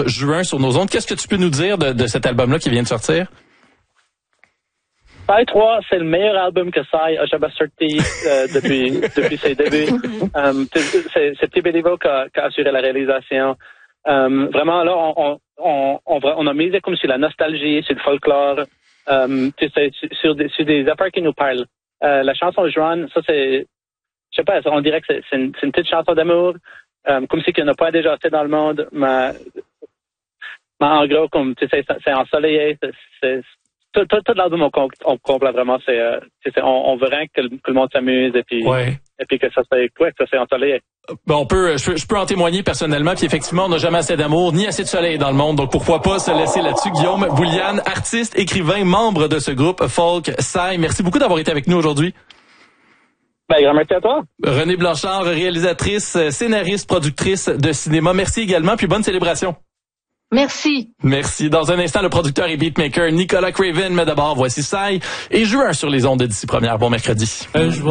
décembre, juin sur nos ondes. Qu'est-ce que tu peux nous dire de cet album-là qui vient de sortir? Sai 3, c'est le meilleur album que Sai a jamais sorti depuis ses débuts. C'est Petit Béliveau qui a assuré la réalisation. Vraiment, là, on a misé comme sur la nostalgie, sur le folklore, sur des affaires qui nous parlent. La chanson Juan, ça c'est, je sais pas, on dirait que c'est une petite chanson d'amour, comme si qu'il n'y en a pas déjà assez dans le monde, mais en gros, comme tu sais, c'est ensoleillé, tout l'album on complète vraiment, on veut rien que le monde s'amuse et puis que ça c'est ensoleillé. Bon, je peux en témoigner personnellement, puis effectivement, on n'a jamais assez d'amour ni assez de soleil dans le monde, donc pourquoi pas se laisser là-dessus. Guillaume Bouliane, artiste, écrivain, membre de ce groupe folk Sai, merci beaucoup d'avoir été avec nous aujourd'hui. Grand merci à toi. Renée Blanchard, réalisatrice, scénariste, productrice de cinéma, merci également, puis bonne célébration. Merci. Merci. Dans un instant, le producteur et beatmaker Nicolas Craven, mais d'abord, voici Sai et Juin sur les ondes de d'ici première. Bon mercredi.